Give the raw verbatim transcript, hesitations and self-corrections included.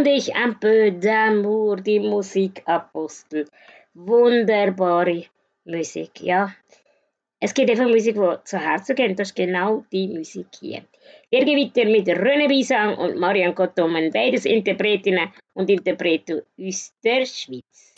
und ich un peu d'amour, die Musikapostel. Wunderbare Musik, ja. Es gibt einfach Musik, die zu Herzen geht. Das ist genau die Musik hier. Wir gehen weiter mit René Bisang und Marianne Cottomen, beides Interpretinnen und Interpreten aus der Schweiz.